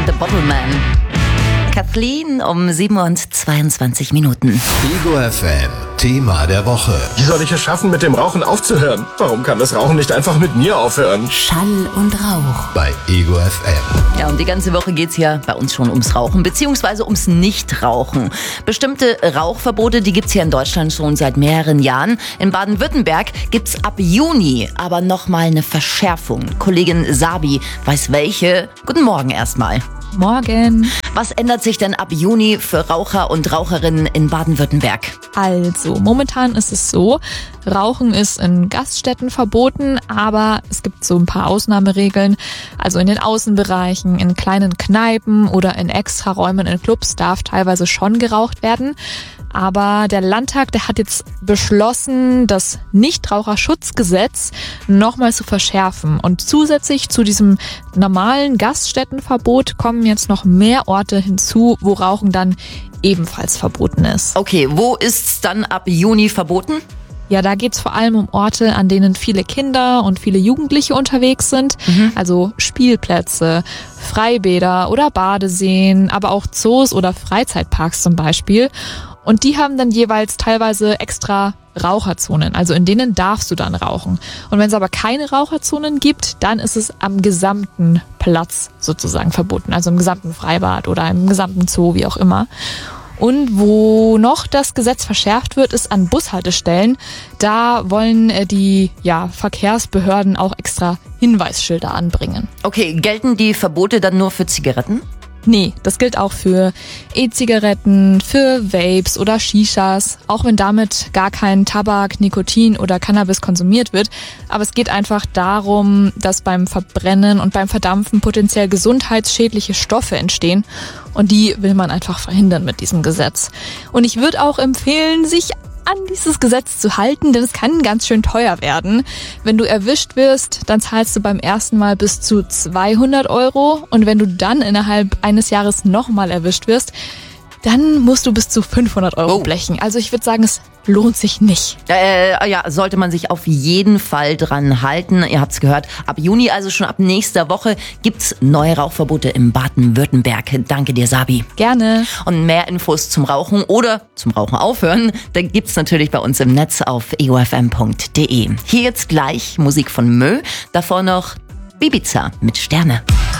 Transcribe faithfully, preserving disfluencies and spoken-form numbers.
The Bottleman. Kathleen um sieben Uhr zweiundzwanzig Minuten. Ego F M, Thema der Woche. Wie soll ich es schaffen, mit dem Rauchen aufzuhören? Warum kann das Rauchen nicht einfach mit mir aufhören? Schall und Rauch. Bei Ego F M. Ja, und die ganze Woche geht's ja bei uns schon ums Rauchen, beziehungsweise ums Nichtrauchen. Bestimmte Rauchverbote, die gibt's hier in Deutschland schon seit mehreren Jahren. In Baden-Württemberg gibt's ab Juni aber nochmal eine Verschärfung. Kollegin Sabi weiß welche. Guten Morgen erstmal. Morgen. Was ändert sich denn ab Juni für Raucher und Raucherinnen in Baden-Württemberg? Also, momentan ist es so, Rauchen ist in Gaststätten verboten, aber es gibt so ein paar Ausnahmeregeln. Also in den Außenbereichen, in kleinen Kneipen oder in Extraräumen in Clubs darf teilweise schon geraucht werden. Aber der Landtag, der hat jetzt beschlossen, das Nichtraucherschutzgesetz nochmal zu verschärfen. Und zusätzlich zu diesem normalen Gaststättenverbot kommen jetzt noch mehr Orte hinzu, wo Rauchen dann ebenfalls verboten ist. Okay, wo ist's dann ab Juni verboten? Ja, da geht's vor allem um Orte, an denen viele Kinder und viele Jugendliche unterwegs sind. Mhm. Also Spielplätze, Freibäder oder Badeseen, aber auch Zoos oder Freizeitparks zum Beispiel. Und die haben dann jeweils teilweise extra Raucherzonen, also in denen darfst du dann rauchen. Und wenn es aber keine Raucherzonen gibt, dann ist es am gesamten Platz sozusagen verboten, also im gesamten Freibad oder im gesamten Zoo, wie auch immer. Und wo noch das Gesetz verschärft wird, ist an Bushaltestellen. Da wollen die ja, Verkehrsbehörden auch extra Hinweisschilder anbringen. Okay, gelten die Verbote dann nur für Zigaretten? Nee, das gilt auch für E-Zigaretten, für Vapes oder Shishas, auch wenn damit gar kein Tabak, Nikotin oder Cannabis konsumiert wird. Aber es geht einfach darum, dass beim Verbrennen und beim Verdampfen potenziell gesundheitsschädliche Stoffe entstehen. Und die will man einfach verhindern mit diesem Gesetz. Und ich würde auch empfehlen, sich an dieses Gesetz zu halten, denn es kann ganz schön teuer werden. Wenn du erwischt wirst, dann zahlst du beim ersten Mal bis zu zweihundert Euro und wenn du dann innerhalb eines Jahres nochmal erwischt wirst, dann musst du bis zu fünfhundert Euro oh. blechen. Also ich würde sagen, es lohnt sich nicht. Äh, ja, sollte man sich auf jeden Fall dran halten. Ihr habt's gehört, ab Juni, also schon ab nächster Woche, gibt's neue Rauchverbote im Baden-Württemberg. Danke dir, Sabi. Gerne. Und mehr Infos zum Rauchen oder zum Rauchen aufhören, da gibt's natürlich bei uns im Netz auf ego f m punkt d e. Hier jetzt gleich Musik von Mö, davor noch Ibiza mit Sterne.